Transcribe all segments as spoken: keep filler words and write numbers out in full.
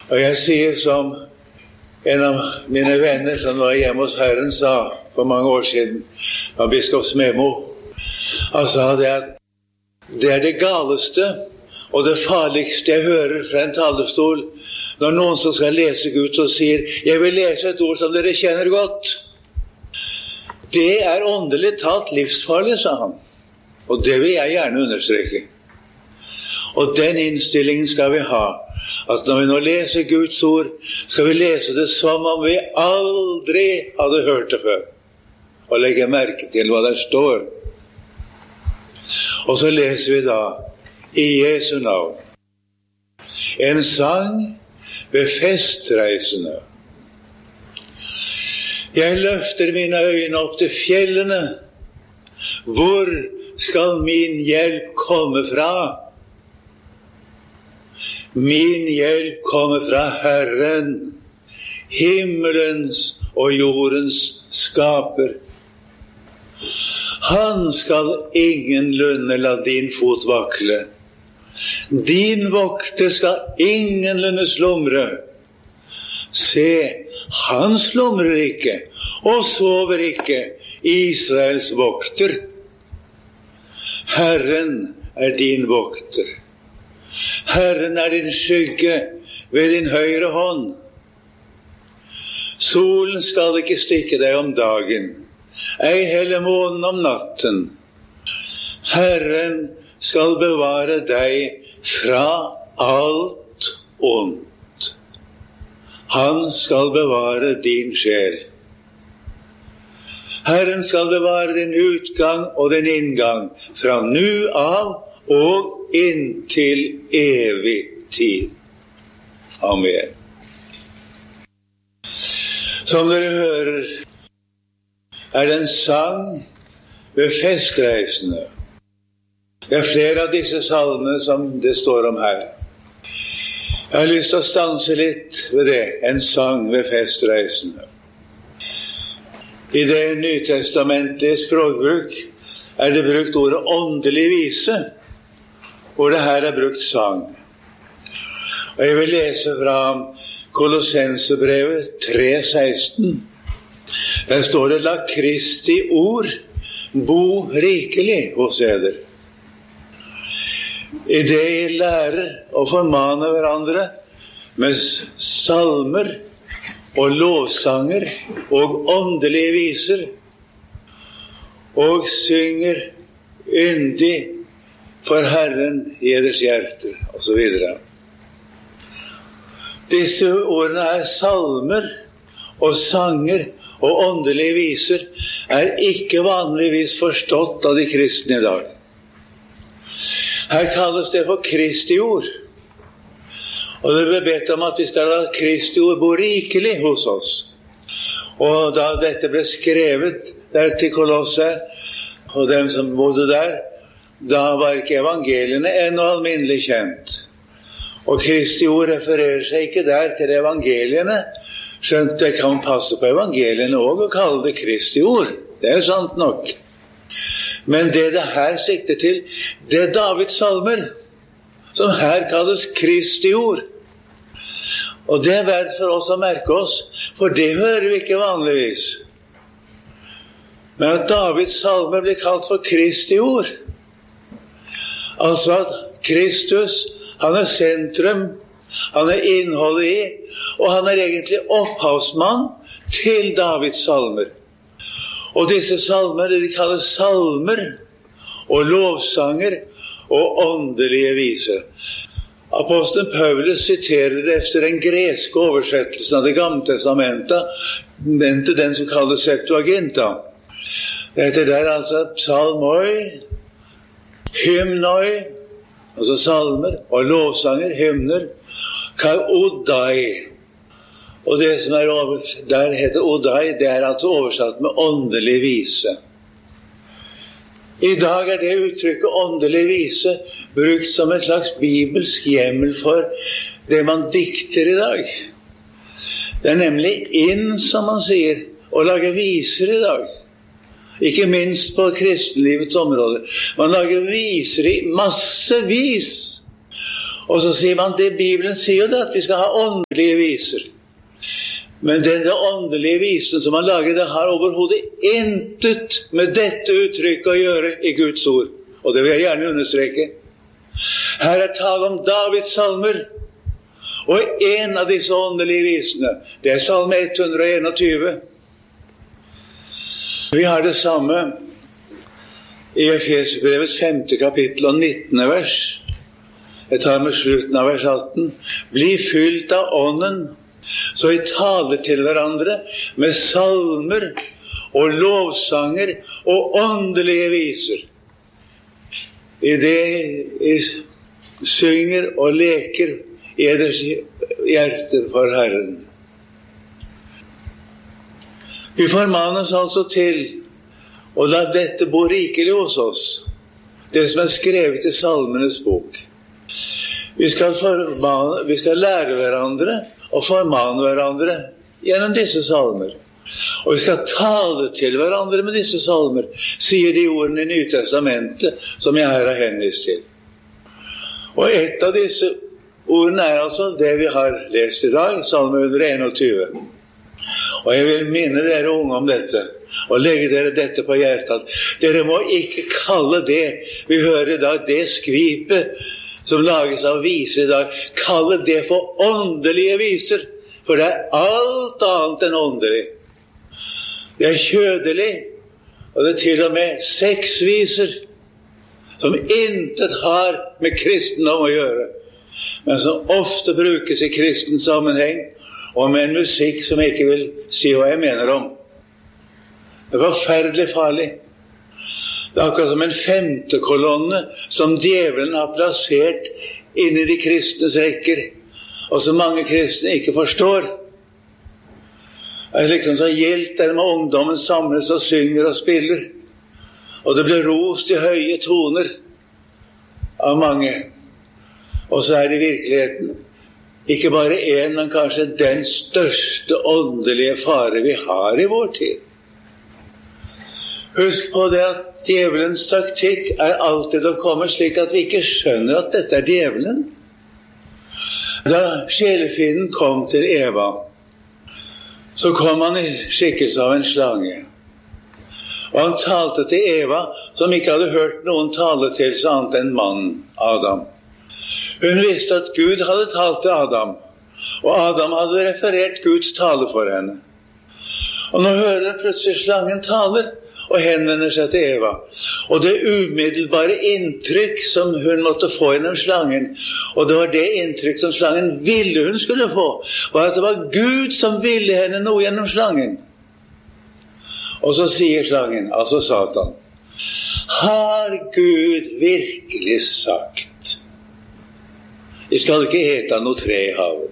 Og jeg sier som en av mine venner som var hjemme hos Herren sa for mange år siden, av biskop Smemo. Han sa det at det er det galeste og det farligste jeg hører fra en talerstol når noen som skal lese Gud og sier, jeg vil lese et ord som dere kjenner godt. Det er åndelig talt livsfarlig, sa han. Og det vil jeg gjerne understreke. Og den innstillingen skal vi ha. At når vi nå leser Guds ord, skal vi lese det som om vi aldri hadde hørt det før. Og legge merke til hva der står. Og så leser vi da, i Jesu navn, en sang ved festreisende. Jeg løfter mine øyne opp til fjellene. Hvor skal min hjelp komme fra? Min hjelp kommer fra Herren, himmelens og jordens skaper. Han skal ingenlunde la din fot vakle. Din vokter skal ingenlunde slumre. Se, han slumrer ikke og sover ikke, Israels vokter. Herren er din vokter. Herren er din skygge ved din høyre hånd. Solen skal ikke stikke deg om dagen, ei heller månen om natten. Herren skal bevare deg fra alt ondt. Han skal bevare din sjel. Herren skal bevare din utgang og din inngang fra nu av og inntil evig tid. Amen. Som dere hører, er det en sang ved festreisende. Det er flere av disse salmene som det står om her. Jeg har lyst til å stanse litt ved det, en sang ved festreisende. I det nytestamentlige språkbruk er det brukt ordet åndelig vise, hvor det her er brukt sang. Og jeg vil lese fra Kolossensebrevet tre seksten. Der står det, la Kristi ord bo rikelig hos eder. I det I lærer og formaner hverandre med salmer og lovsanger og åndelige viser, og synger yndig for Herren i eders hjerter, og så videre. Disse ordene er salmer og sanger og åndelige viser, er ikke vanligvis forstått av de kristne i dag. Her kalles det for Kristi ord. Og det ble bedt om at vi skal la Kristi ord bo rikelig hos oss. Og da dette ble skrevet der til Kolosse, og dem som bodde der, da var ikke evangeliene ennå alminnelig kjent. Og Kristi ord refererer seg ikke der til evangeliene, skjønt det kan passe på evangeliene også å kalle det Kristi ord. Det er sant nok. Men det det her sikter til, det er Davids salmer, som her kalles Kristi ord. Og det er verdt for oss å merke oss, for det hører vi ikke vanligvis. Men at Davids salmer blir kalt for Kristi ord. Altså at Kristus, han er sentrum, han er innholdet i, og han er egentlig opphavsmann til Davids salmer. Og disse salmer, de kalles salmer og lovsanger og åndelige viser. Apostelen Paulus siterer efter den greske oversettelsen av det gamle testamentet, den som kalles Septuaginta. Dette der altså psalmoi, hymnoi, altså salmer og lovsanger, hymner, kaodai. Og det som er over, der heter Odai, det er altså oversatt med åndelig vise. I dag er det uttrykket åndelig vise brukt som en slags bibelsk hjemmel for det man dikter i dag. Det er nemlig inn, som man sier, å lage viser i dag. Ikke minst på kristenlivets område. Man lager viser i massevis. Og så sier man, det Bibelen sier jo det, at vi skal ha åndelige viser. Men denne åndelige visen som man lager, det har overhodet intet med dette uttrykket å gjøre i Guds ord. Og det vil jeg gjerne understreke. Her er tale om Davids salmer. Og en av disse åndelige visene, det er salme ett hundre enogtyve. Vi har det samme i Efeserbrevets femte kapittel og nittende vers. Jeg tar med slutten av vers atten. Bli fylt av ånden, så I taler til hverandre med salmer og lovsanger og åndelige viser. I det I synger og leker I eders hjerter for Herren. Vi formanes altså til å la dette bo rikelig hos oss, det som er skrevet I Salmenes bok. Vi skal, formane, vi skal lære hverandre og formane hverandre gjennom disse salmer. Og vi skal tale til hverandre med disse salmer, sier de ordene I Nytestamentet som jeg her har henvist til. Og et av disse ordene er altså det vi har lest I dag, salme ett hundre enogtyve. Og jeg vil minne dere unge om dette, og legge dere dette på hjertet. Dere må ikke kalle det vi hører I dag, det skvipet som lages av viser I dag, kalle det for åndelige viser, for det er alt annet enn åndelig. Det er kjødelig, og det er til og med sexviser, som intet har med kristendom å gjøre, men som ofte brukes I kristen sammenheng, og med en musikk som jeg ikke vil si hva jeg mener om. Det var forferdelig farlig. Det er akkurat som en femte kolonne som djevelen har plassert inn I de kristnes rekker, og som mange kristne ikke forstår. Det er liksom så gjeldt der med ungdommen samles og synger og spiller, og det blir rost I høye toner av mange. Og så er det I virkeligheten ikke bare en, men kanskje den største åndelige fare vi har I vår tid. Husk på det at djevelens taktikk er alltid å komme slik at vi ikke skjønner at dette er djevelen. Da sjelefienden kom til Eva, så kom han I skikkelse av en slange. Og han talte til Eva, som ikke hadde hørt noen tale til så annet enn mannen, Adam. Hun visste at Gud hadde talt til Adam, og Adam hadde referert Guds tale for henne. Og nå hører plutselig slangen taler, og henvender seg til Eva. Og det umiddelbare inntrykk som hun måtte få gjennom slangen, og det var det inntrykk som slangen ville hun skulle få, var at det var Gud som ville henne noe gjennom slangen. Og så sier slangen, altså Satan, har Gud virkelig sagt, vi skal ikke ete noe tre I havet.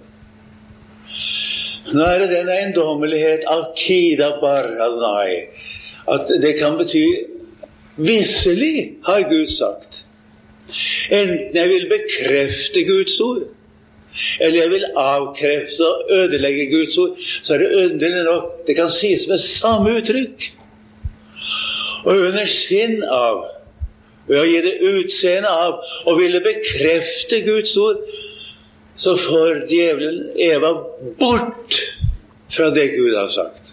Nå er det den eiendommelighet, akida baranai, at det kan bety visselig har Gud sagt. Enten jeg vil bekrefte Guds ord, eller jeg vil avkrefte og ødelegge Guds ord, så er det underlig nok, det kan sies med samme uttrykk. Og under skinn av, ved å gi det utseende av, og ville bekrefte Guds ord, så får djevelen Eva bort fra det Gud har sagt.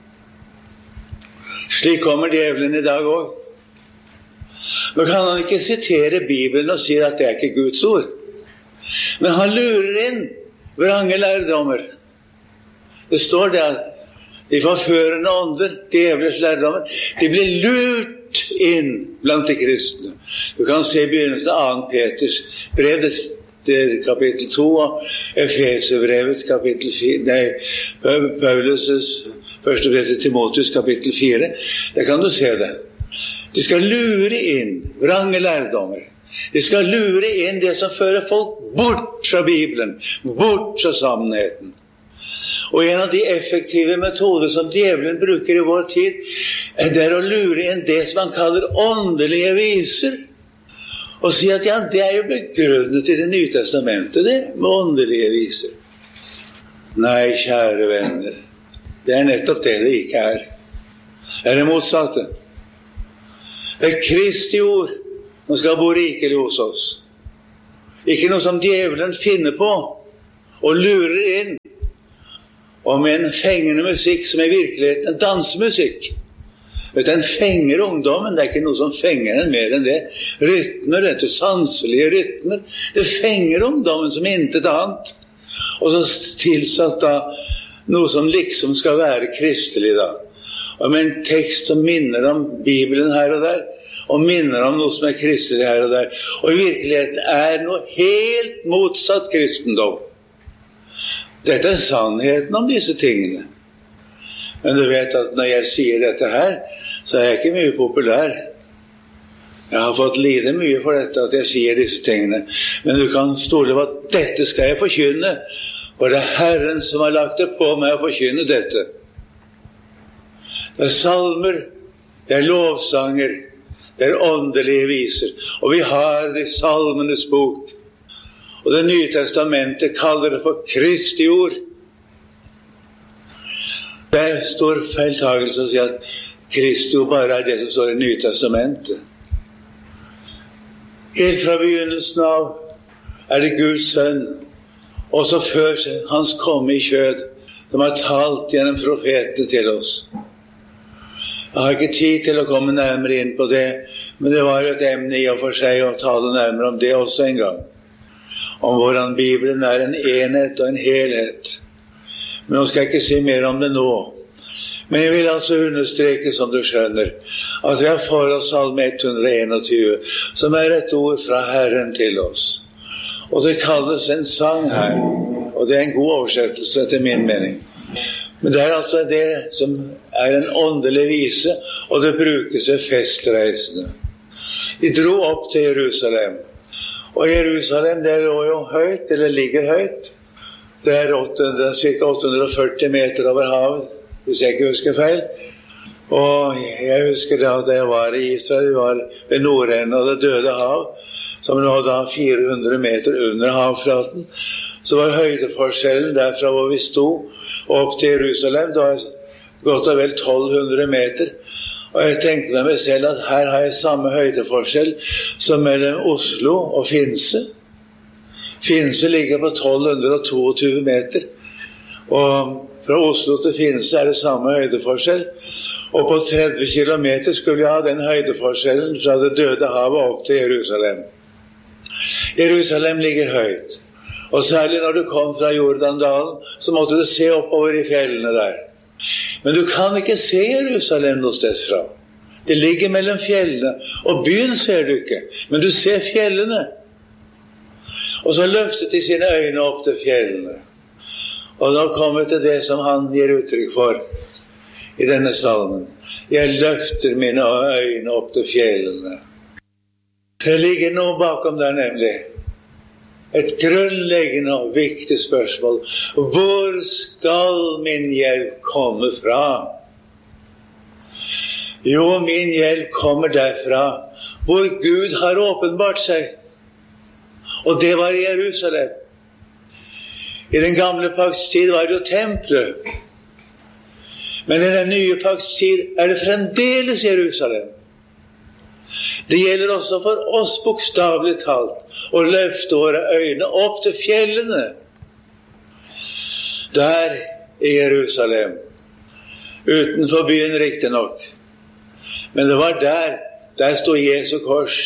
Slik kommer djevelen I dag også. Nå kan han ikke sitere Bibelen og si at det er ikke Guds ord. Men han lurer inn vrange lærdommer. Det står det at de forførende ånder, djevelens lærdommer, de blir lurt inn blant de kristne. Du kan se begynnelsen av andre Peters brev, det kapittel to, og Efeserbrevets kapittel fire, nei, Paulus' første brev til Timotheus kapittel fire, der kan du se det. De skal lure inn vrange lærdommer. De skal lure inn det som fører folk bort fra Bibelen, bort fra sannheten. Og en av de effektive metoder som djevelen bruker I vår tid, er det å lure inn det som han kaller åndelige viser, og si at ja, det er jo begrunnet I det nye testamentet, det, med åndelige viser. Nei, kjære venner, det er nettopp det det ikke er. Det er det motsatte. Det er Kristi ord som skal bo rikelig hos oss. Ikke noe som djevelen finner på og lurer inn, og med en fengende musikk som i virkeligheten er dansemusikk. Den fenger ungdommen, det er ikke noe som fenger den mer enn det. Rytmer, dette sanselige rytmer, det fenger ungdommen som intet annet. Og så tilsatt da noe som liksom skal være kristelig da. Og med en tekst som minner om Bibelen her og der, og minner om noe som er kristelig her og der. Og i virkeligheten er noe helt motsatt kristendom. Dette er sannheten om disse tingene. Men du vet at når jeg sier dette her, så er jeg ikke mye populær. Jeg har fått lide mye for dette, at jeg sier disse tingene. Men du kan stole på at dette skal jeg forkynne, og det er Herren som har lagt det på meg å forkynne dette. Det er salmer, det er lovsanger, det er åndelige viser. Og vi har det i salmenes bok. Og det nye testamentet kaller det for Kristi ord. Det er stor feiltagelse å si at Kristi ord bare er det som står i Nye testamentet. Helt fra begynnelsen av er det Guds sønn, også før hans komme i kjød, som har talt gjennom profetene til oss. Jeg har ikke tid til å komme nærmere inn på det, men det var jo et emne i og for seg å tale nærmere om det også en gang. Om hvordan Bibelen er en enhet og en helhet. Men nå skal jeg ikke si mer om det nå. Men jeg vil altså understreke, som du skjønner, at vi har for oss salme ett hundre enogtyve, som er et ord fra Herren til oss. Og det kalles en sang her, og det er en god oversettelse til min mening. Men det er altså det som er en åndelig vise, og det brukes ved festreisende. De dro opp til Jerusalem, og Jerusalem det lå jo høyt, eller ligger høyt. Det er ca åtte hundre og førti meter over havet, hvis jeg ikke husker feil. Og jeg husker da da jeg var i Israel, vi var ved nordenden av det døde hav, som lå da fire hundre meter under havflaten. Så var høydeforskjellen derfra hvor vi sto, opp til Jerusalem, det var godt og vel tolv hundre meter. Og jeg tenkte med meg selv at her har jeg samme høydeforskjell som mellom Oslo og Finse. Finse ligger på tolv hundre og tjueto meter, og fra Oslo til Finse er det samme høydeforskjell, og på tretti kilometer skulle jeg ha den høydeforskjellen fra det døde havet opp til Jerusalem. Jerusalem ligger høyt, og særlig når du kom fra Jordandalen, så måtte du se oppover i fjellene der. Men du kan ikke se Jerusalem noe sted fra. Det ligger mellom fjellene, og byen ser du ikke, men du ser fjellene. Og så løftet de sine øyne opp til fjellene. Og nå kommer vi til det som han gir uttrykk for i denne salmen. Jeg løfter mine øyne opp til fjellene. Det ligger noe bakom der nemlig. Et grunnleggende og viktig spørsmål. Hvor skal min hjelp komme fra? Jo, min hjelp kommer derfra hvor Gud har åpenbart seg. Og det var i Jerusalem. I den gamle pakts tid var det jo tempelet. Men i den nye pakts tid er det fremdeles Jerusalem. Det gjelder også for oss bokstavelig talt å løfte våre øyne opp til fjellene. Der i Jerusalem, utenfor byen riktig nok. Men det var der, der stod Jesu kors.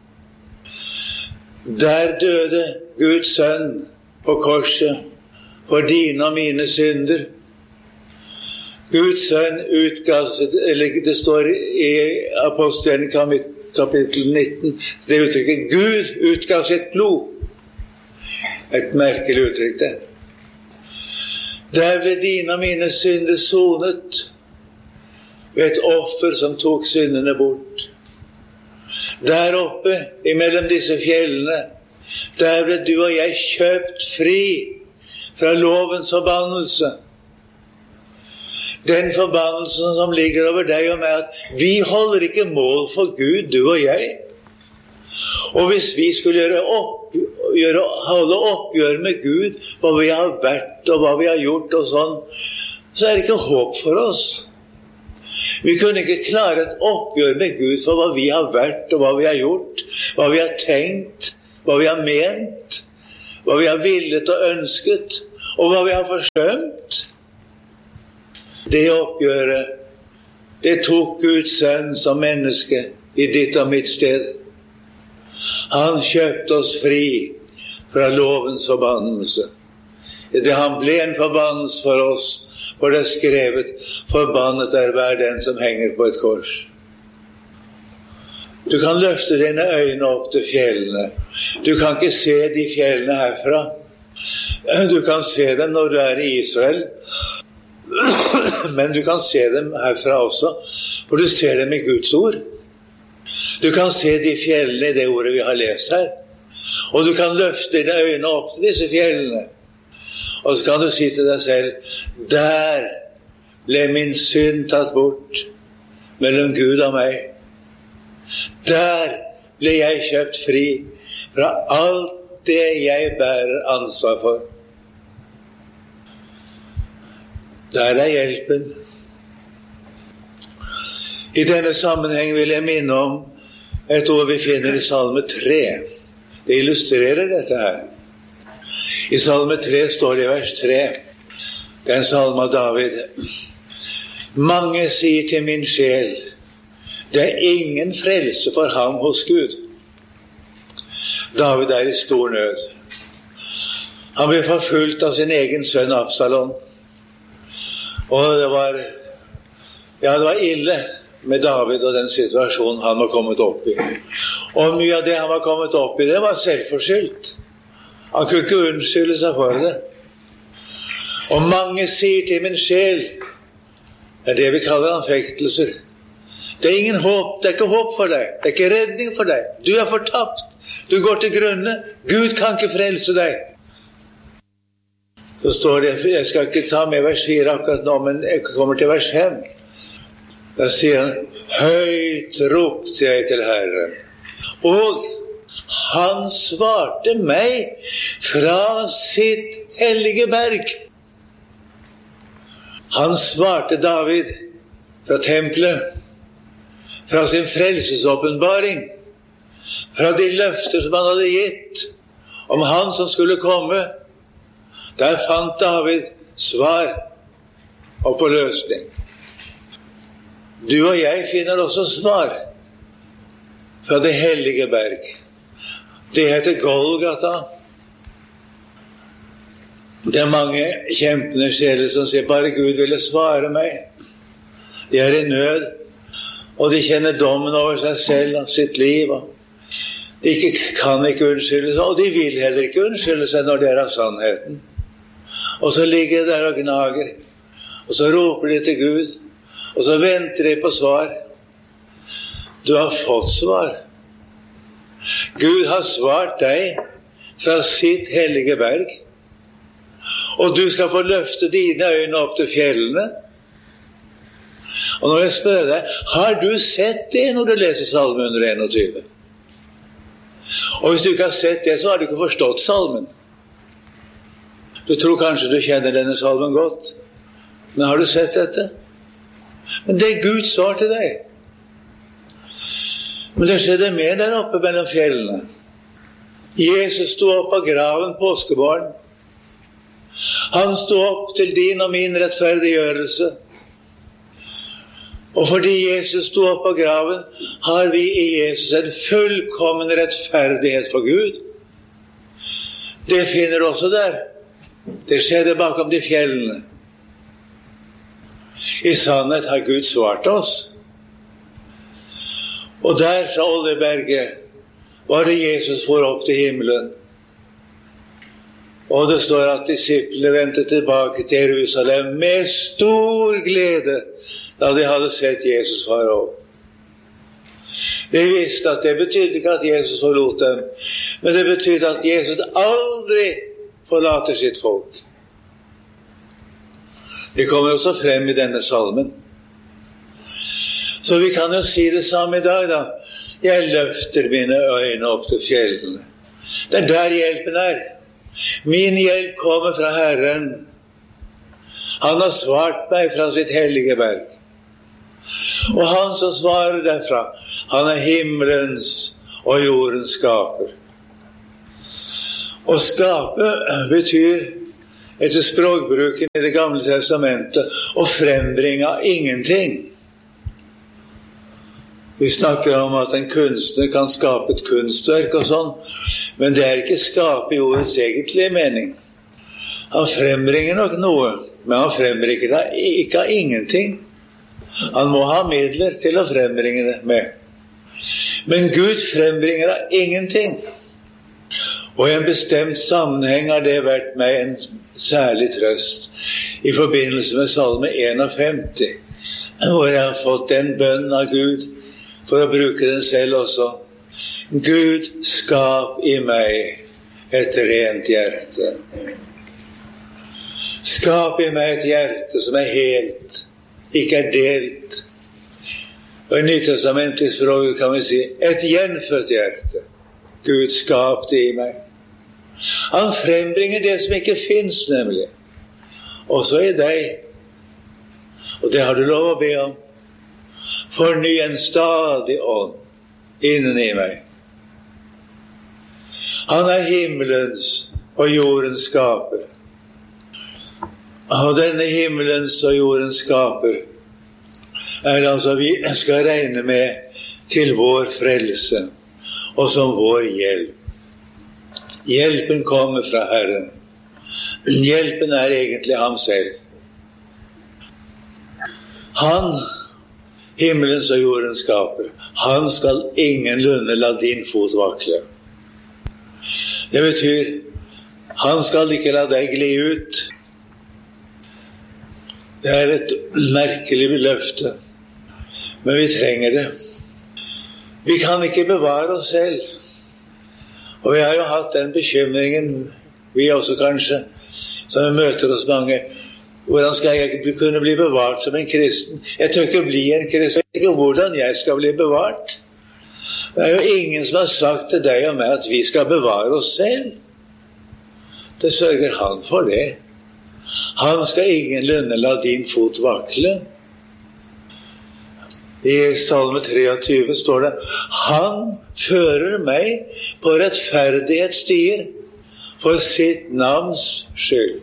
Der døde Guds sønn på korset for dine og mine synder. Guds sønn utga, eller det står i Apostelen kapittel nitten, det uttrykket Gud utga sitt blod. Et merkelig uttrykk det. Der ble dine og mine synder sonet ved et offer som tok syndene bort. Der oppe, imellom disse fjellene, der ble du og jeg kjøpt fri fra lovens forbannelse. Den forbannelsen som ligger over deg og meg, at vi holder ikke mål for Gud, du og jeg. Og hvis vi skulle gjøre opp, gjøre, holde oppgjør med Gud, hva vi har vært og hva vi har gjort og sånn, så er det ikke håp for oss. Vi kunne ikke klare et oppgjør med Gud for hva vi har vært og hva vi har gjort, hva vi har tenkt, hva vi har ment, hva vi har villet og ønsket, og hva vi har forsømt. Det oppgjøret, det tok Guds sønn som menneske i ditt og mitt sted. Han kjøpte oss fri fra lovens forbannelse. Det han ble en forbannelse for oss, for det er skrevet, forbannet er hver den som henger på et kors. Du kan løfte dine øyne opp til fjellene. Du kan ikke se de fjellene herfra. Du kan se dem når du er i Israel, men du kan se dem herfra også, for du ser dem i Guds ord. Du kan se de fjellene i det ordet vi har lest her, og du kan løfte dine øyne opp til disse fjellene, og så kan du si til deg selv, der ble min synd tatt bort mellom Gud og meg. Der ble jeg kjøpt fri fra alt det jeg bærer ansvar for. Der er hjelpen. I denne sammenheng vil jeg minne om et ord vi finner i Salme tre. Det illustrerer dette her. I Salme tre står det i vers tre. Det er en salme av David. Mange sier til min sjel, det er ingen frelse for ham hos Gud. David er i stor nød. Han ble forfulgt av sin egen sønn Absalom. Og det var, ja, det var ille med David og den situasjonen han var kommet opp i. Og mye av det han var kommet opp i, det var selvforskyldt. Han kunne ikke unnskylde seg for det. Og mange sier til min sjel, det er det vi kaller anfektelser. Det er ingen håp, det er ikke håp for deg, det er ikke redning for deg. Du er fortapt, du går til grunne, Gud kan ikke frelse deg. Så står det, jeg skal ikke ta med vers fire akkurat nå, men jeg kommer til vers fem. Da sier han, høyt ropte jeg til Herren, og han svarte meg fra sitt hellige berg. Han svarte David fra tempelet, fra sin frelsesåpenbaring, fra de løfter som han hadde gitt om han som skulle komme. Der fant David svar og forløsning. Du og jeg finner også svar fra det hellige berg. Det heter Golgata. Det er mange kjempende sjeler som sier, bare Gud ville svare meg. De er i nød, og de kjenner dommen over seg selv og sitt liv, og de ikke, kan ikke unnskylde seg, og de vil heller ikke unnskylde seg når det er av sannheten. Og så ligger de der og gnager, og så roper de til Gud, og så venter de på svar. Du har fått svar. Gud har svart deg fra sitt hellige berg, og du skal få løfte dine øyne opp til fjellene. Og når jeg spør deg, har du sett det når du leser salme hundre enogtyve? Og hvis du ikke har sett det, så har du ikke forstått salmen. Du tror kanskje du kjenner denne salmen godt, men har du sett dette? Men det er Guds svar til deg. Men det skjedde mer der oppe mellom fjellene. Jesus sto opp av graven påskemorgen. Han sto opp til din og min rettferdiggjørelse. Og fordi Jesus sto opp av graven, har vi i Jesus en fullkommen rettferdighet for Gud. Det finner du også der. Det skjedde bakom de fjellene. I sannhet har Gud svart oss. Og der fra Oljeberget var det Jesus for opp til himmelen. Og det står at disiplene vendte tilbake til Jerusalem med stor glede da de hadde sett Jesus fare opp. De visste at det betydde ikke at Jesus forlot dem, men det betydde at Jesus aldri forlater sitt folk. Det kommer også frem i denne salmen. Så vi kan jo si det samme i dag da. Jeg løfter mine øyne opp til fjellene. Det er der hjelpen er. Min hjelp kommer fra Herren. Han har svart meg fra sitt hellige berg. Og han som svarer derfra, han er himmelens og jordens skaper. Å skape betyr etter språkbruken i det gamle testamentet å frembringe ingenting. Vi snakker om at en kunstner kan skape et kunstverk og sånn, men det er ikke skape i ordets egentlige mening. Han frembringer nok noe, men han frembringer det ikke av ingenting. Han må ha midler til å frembringe det med. Men Gud frembringer av ingenting. Og i en bestemt sammenheng har det vært meg en særlig trøst i forbindelse med salme femtién, hvor jeg har fått den bønnen av Gud, for å bruke den selv også. Gud, skap i meg et rent hjerte. Skap i meg et hjerte som er helt, ikke er delt. Og i nytestamentlig språk kan vi si et gjenfødt hjerte. Gud, skap det i meg. Han frembringer det som ikke finnes, nemlig. Også i deg. Og det har du lov å be om. Forny en stadig ånd innen i meg. Han er himmelens og jordens skaper. Og denne himmelens og jordens skaper er altså vi skal regne med til vår frelse og som vår hjelp. Hjelpen kommer fra Herren. Hjelpen er egentlig ham selv. Han, himmelens og jordens skaper, han skal ingenlunde la din fot vakle. Det betyr, han skal ikke la deg gli ut. Det er et merkelig løfte, men vi trenger det. Vi kan ikke bevare oss selv. Og vi har jo hatt den bekymringen, vi også kanskje, som vi møter oss mange. Hvordan skal jeg kunne bli bevart som en kristen? Jeg tør ikke bli en kristen. Jeg vet ikke hvordan jeg skal bli bevart. Det er jo ingen som har sagt til deg og meg at vi skal bevare oss selv. Det sørger han for det. Han skal ingenlunde la din fot vakle. I salme tjuetre står det, han fører meg på rettferdighetsstier for sitt navns skyld.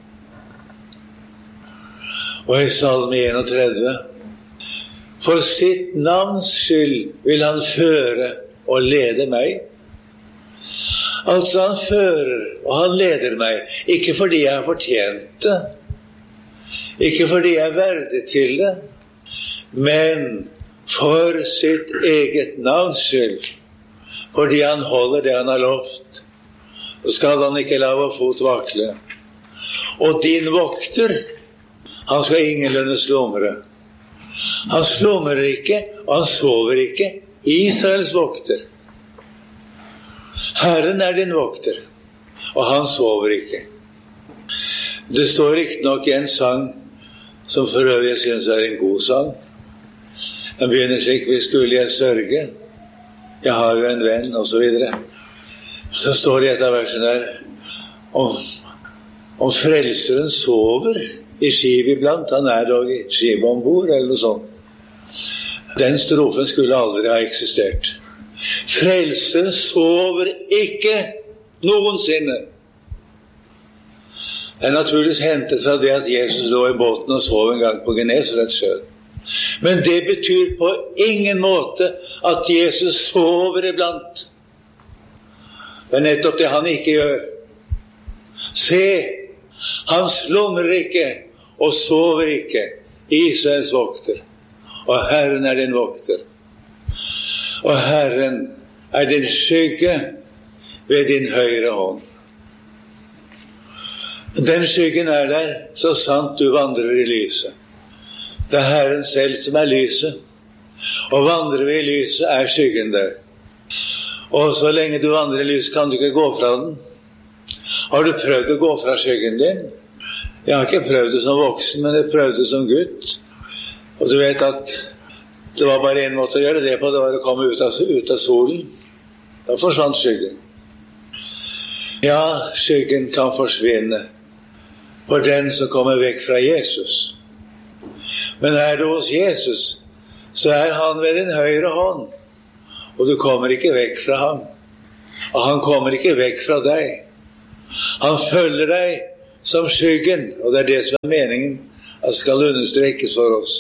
Og i salme trettién, for sitt navns skyld vil han føre og lede meg. Altså han fører og han leder meg, ikke fordi jeg har fortjent det, ikke fordi jeg er verdig til det, men for sitt eget navns skyld, fordi han holder det han har lovt, så skal han ikke la vår fot vakle. Og din vokter, han skal ingenlunde slumre. Han slumrer ikke, og han sover ikke. Israels vokter. Herren er din vokter, og han sover ikke. Det står ikke nok i en sang, som for øvrig jeg synes er en god sang. Den begynner slik, vi skulle jeg sørge, jeg har jo en venn, og så videre. Så står det i et av versene der, om, om frelseren sover i skip iblant, han er dog i skip ombord, eller noe sånt. Den strofen skulle aldri ha eksistert. Frelseren sover ikke noensinne. Det er naturligvis hentet fra det at Jesus lå i båten og sov en gang på Genesaretsjøen. Men det betyr på ingen måte at Jesus sover iblant. Det er nettopp det han ikke gjør. Se, han slumrer ikke og sover ikke. Israels vokter. Og Herren er din vokter. Og Herren er din skygge ved din høyre hånd. Den skyggen er der så sant du vandrer i lyset. Det er Herren selv som er lyset. Og vandrer vi i lyset er skyggen der. Og så lenge du vandrer i lyset kan du ikke gå fra den. Har du prøvd å gå fra skyggen din? Jeg har ikke prøvd det som voksen, men jeg prøvde det som gutt. Og du vet at det var bare en måte å gjøre det på, det var å komme ut av, ut av solen. Da forsvant skyggen. Ja, skyggen kan forsvinne for den som kommer vekk fra Jesus. Men er du hos Jesus, så er han ved din høyre hånd, og du kommer ikke vekk fra ham. Og han kommer ikke vekk fra deg. Han følger deg som skyggen, og det er det som er meningen at skal understrekes for oss.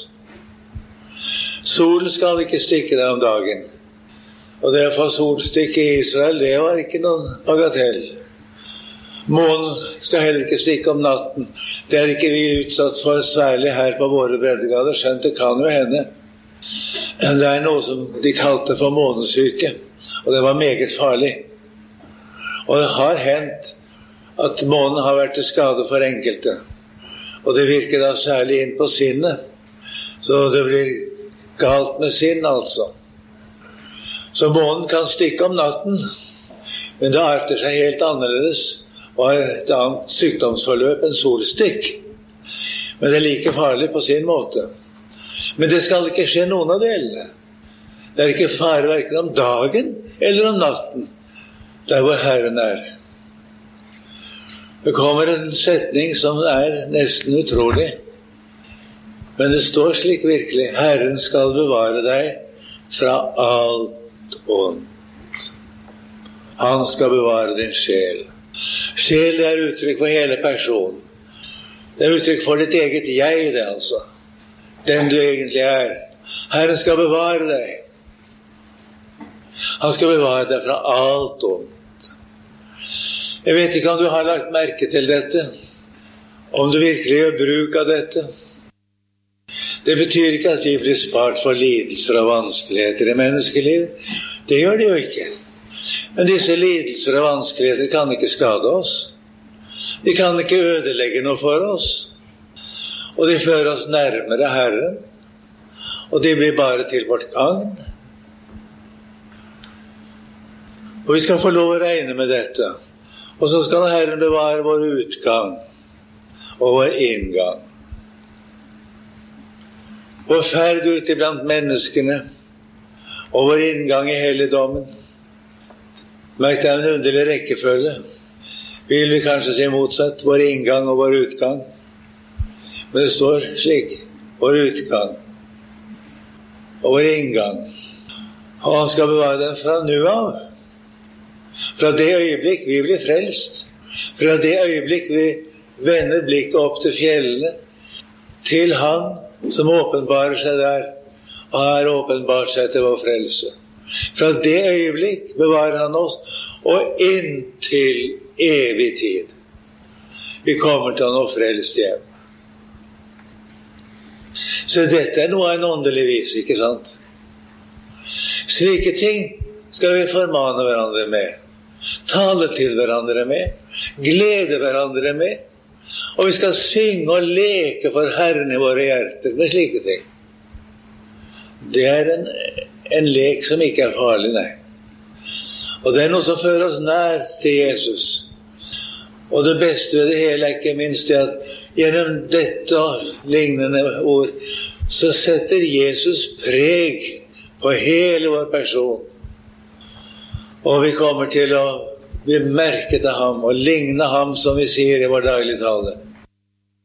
Solen skal ikke stikke deg om dagen, og det å få solstikk i Israel, det var ikke noen bagatell. Månen skal heller ikke stikke om natten. Det er ikke vi utsatt for særlig her på våre breddegrader, skjønt det kan jo hende. Det er noe som de kalte for månesyke, og det var meget farlig. Og det har hendt at månen har vært til skade for enkelte, og det virker da særlig inn på sinnet, så det blir galt med sinn altså. Så månen kan stikke om natten, men det arter seg helt annerledes, og et annet sykdomsforløp enn solstikk. Men det er like farlig på sin måte. Men det skal ikke skje noen av delene. Det er ikke fare hverken om dagen eller om natten, der hvor Herren er. Det kommer en setning som er nesten utrolig, men det står slik virkelig: Herren skal bevare deg fra alt ondt. Han skal bevare din sjel. Sjel er uttrykk for hele personen. Det er uttrykk for ditt eget jeg, det altså. Den du egentlig er. Herren skal bevare deg. Han skal bevare deg fra alt ondt. Jeg vet ikke om du har lagt merke til dette, om du virkelig gjør bruk av dette. Det betyr ikke at vi blir spart for lidelser og vanskeligheter i menneskeliv. Det gjør det jo ikke. Men disse lidelser og vanskeligheter kan ikke skade oss. De kan ikke ødelegge noe for oss. Og de fører oss nærmere Herren. Og de blir bare til vårt gagn. Og vi skal få lov å regne med dette. Og så skal Herren bevare vår utgang og vår inngang. Vår ferd ut iblant menneskene og vår inngang i helligdommen. Merk, det er en underlig rekkefølge. Vil vi kanskje si motsatt, vår inngang og vår utgang. Men det står slik: vår utgang og vår inngang. Og han skal bevare den fra nu av. Fra det øyeblikk vi blir frelst, fra det øyeblikk vi vender blikket opp til fjellene, til han som åpenbarer seg der, og har åpenbart seg til vår frelse. Fra det øyeblikk bevarer han oss, og inntil evig tid. Vi kommer til å nå frelst hjem. Så dette er noe av en åndelig vis, ikke sant? Slike ting skal vi formane hverandre med, tale til hverandre med, glede hverandre med, og vi skal synge og leke for Herren i våre hjerter med slike ting. Det er en, en lek som ikke er farlig, nei. Og det er noe som fører oss nær til Jesus. Og det beste ved det hele er ikke minst det at gjennom dette og lignende ord så setter Jesus preg på hele vår person. Og vi kommer til å bli merket av ham og ligne ham, som vi sier i vår daglige tale.